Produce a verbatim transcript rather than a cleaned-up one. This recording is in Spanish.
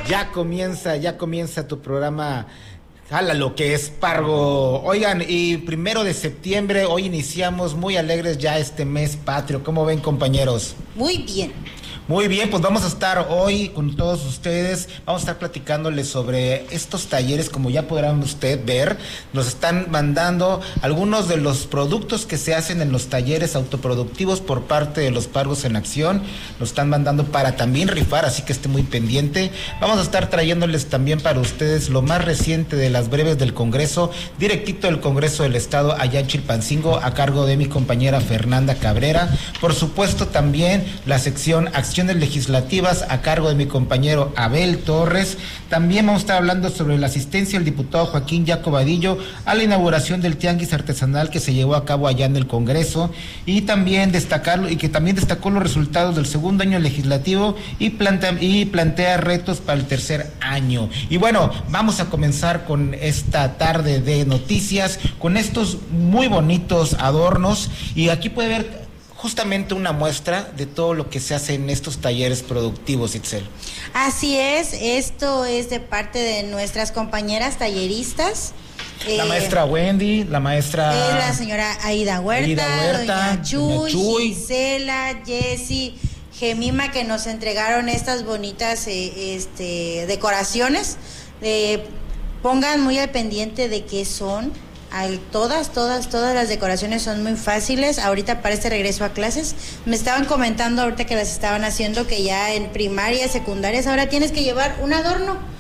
Ya comienza, ya comienza tu programa. Jala lo que es Pargo. Oigan, y primero de septiembre, hoy iniciamos muy alegres ya este mes patrio. ¿Cómo ven, compañeros? Muy bien. Muy bien, pues vamos a estar hoy con todos ustedes, vamos a estar platicándoles sobre estos talleres. Como ya podrán usted ver, nos están mandando algunos de los productos que se hacen en los talleres autoproductivos por parte de los Pargos en Acción, nos están mandando para también rifar, así que esté muy pendiente. Vamos a estar trayéndoles también para ustedes lo más reciente de las breves del Congreso, directito del Congreso del Estado allá en Chilpancingo, a cargo de mi compañera Fernanda Cabrera. Por supuesto también la sección Acción legislativas a cargo de mi compañero Abel Torres. También vamos a estar hablando sobre la asistencia del diputado Joaquín Jaco Vadillo a la inauguración del tianguis artesanal que se llevó a cabo allá en el Congreso, y también destacarlo y que también destacó los resultados del segundo año legislativo y plantea, y plantea retos para el tercer año. Y bueno, vamos a comenzar con esta tarde de noticias con estos muy bonitos adornos, y aquí puede ver justamente una muestra de todo lo que se hace en estos talleres productivos, Itzel. Así es, esto es de parte de nuestras compañeras talleristas. La eh, maestra Wendy, la maestra... Es la señora Aida Huerta, Aida Huerta doña Chuy, doña Chuy, Gisela, Jessy, Gemima, que nos entregaron estas bonitas eh, este, decoraciones. Eh, pongan muy al pendiente de qué son. Al, todas, todas, todas las decoraciones son muy fáciles. Ahorita para este regreso a clases, me estaban comentando ahorita que las estaban haciendo, que ya en primaria, secundarias, ahora tienes que llevar un adorno